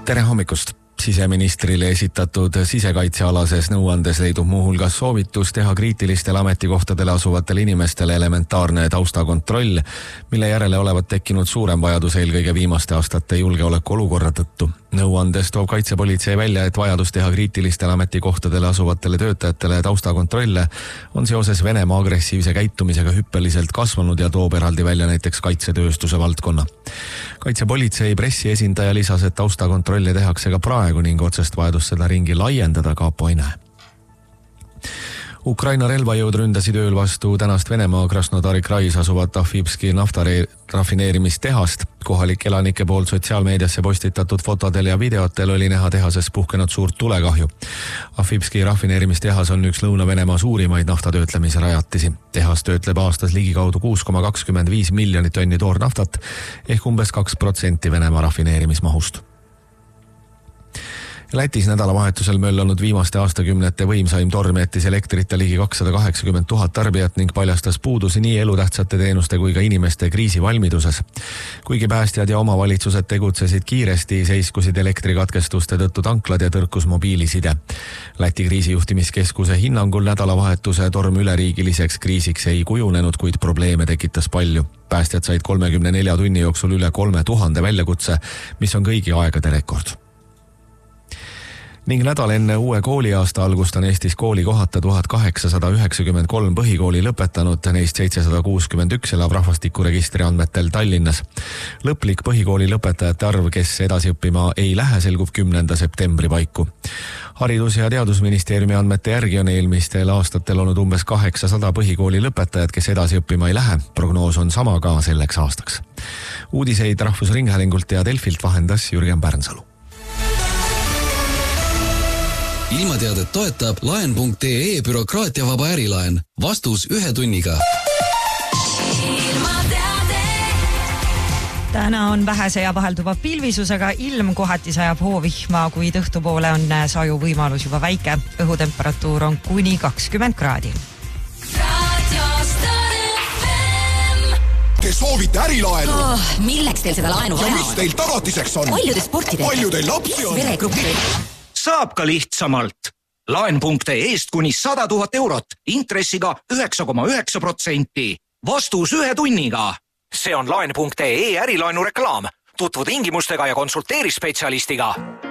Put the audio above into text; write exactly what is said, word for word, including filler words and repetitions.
Tere hommikust! Siseministrile esitatud sisekaitsealases nõuandes leidub muuhulgas soovitus teha kriitilistel ametikohtadele asuvatele inimestele elementaarne taustakontroll, mille järele olevat tekkinud suurem vajadus eelkõige viimaste aastate julgeoleku olukorra tõttu. Nõuandes toob kaitsepolitsei välja, et vajadus teha kriitilistel ametikohtadele asuvatele töötajatele taustakontrolle on seoses Venemaa agressiivse käitumisega hüppeliselt kasvanud ja toob eraldi välja näiteks kaitsetööstuse valdkonna. Kaitsepolitsei pressiesindaja lisas, et taustakontrolle tehakse ka praegu ning otsest vajadust seda ringi laiendada Kaapo ei näe. Ukraina relvajõud ründasid ööl vastu tänast Venemaa Krasnodari krais asuvat Ahvipski naftarafineerimistehast. Kohalik elanike poolt sotsiaalmeediasse postitatud fotodel ja videotel oli näha tehases puhkenud suurt tulekahju. Ahvipski rafineerimistehas on üks Lõuna-Venemaa suurimaid naftatöötlemise rajatisi. Tehas töötleb aastas ligikaudu kuus koma kakskümmend viis miljonit tonni toornaftat ehk umbes kaks protsenti Venemaa rafineerimismahust. Lätis nädalavahetusel möllanud viimaste aastakümnete võimsaim torm jättis elektrita ligi kakssada kaheksakümmend tuhat tarbijat ning paljastas puudusi nii elutähtsate teenuste kui ka inimeste kriisivalmiduses. Kuigi päästjad ja omavalitsused tegutsesid kiiresti, seiskusid elektrikatkestuste tõttu tanklad ja tõrkus mobiiliside. Läti kriisijuhtimiskeskuse hinnangul nädalavahetuse torm üleriigiliseks kriisiks ei kujunenud, kuid probleeme tekitas palju. Päästjad said kolmekümne nelja tunni jooksul üle kolme tuhande väljakutse, mis on kõigi aegade rekord. Ning nädal enne uue kooliaasta algust on Eestis kooli kohata tuhat kaheksasada üheksakümmend kolm põhikooli lõpetanud, neist seitsesada kuuskümmend üks elab rahvastikuregistri andmetel Tallinnas. Lõplik põhikooli lõpetajate arv, kes edasi õppima ei lähe, selgub kümnenda septembri paiku. Haridus- ja Teadusministeeriumi andmete järgi on eelmistel aastatel olnud umbes kaheksasada põhikooli lõpetajad, kes edasi õppima ei lähe. Prognoos on sama ka selleks aastaks. Uudiseid Rahvusringhäälingult ja Delfilt vahendas Jürgen Pärnsalu. Ilmateadet toetab laen punkt ee bürokraatiavaba ärilaen. Vastus ühe tunniga. Täna on vähese ja vahelduva pilvisusega ilm, kohati sajab hoovihma, kuid õhtupoole on saju võimalus juba väike. Õhutemperatuur on kuni kakskümmend kraadi. Te soovite ärilaenu? Oh, milleks teil seda laenu vaja on? Ja mis teil tagatiseks on? Palju te sporti teete? Palju teil lapsi on? Veregruppi. Saab ka lihtsamalt. laen punkt ee-st kuni sada tuhat eurot, intressiga üheksa koma üheksa protsenti. Vastus ühe tunniga. See on laen punkt ee ärilaenu reklaam. Tutvu tingimustega ja konsulteeri spetsialistiga.